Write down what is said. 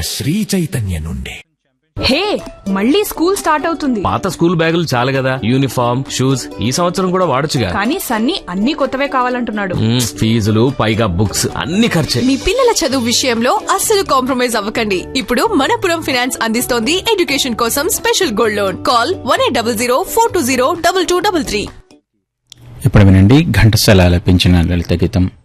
శ్రీ చైతన్య నుండి. హే, మళ్ళీ school start అవుతుంది. పాత స్కూల్ బ్యాగులు చాలు కదా, యూనిఫామ్, షూస్ ఈ సంవత్సరం కూడా వాడొచ్చుగా. కానీ సన్నీ అన్ని కొత్తవే కావాలంటున్నాడు. ఫీజులు పైగా బుక్స్ అన్ని ఖర్చే. మీ పిల్లల చదువు విషయంలో అస్సలు కాంప్రమైజ్ అవ్వకండి. ఇప్పుడు మనపురం ఫైనాన్స్ అందిస్తోంది ఎడ్యుకేషన్ కోసం స్పెషల్ గోల్డ్ లోన్. కాల్ 1800 420 2233. ఇప్పుడు వినండి ఘంటసాల ఆలపించిన లలిత గీతం.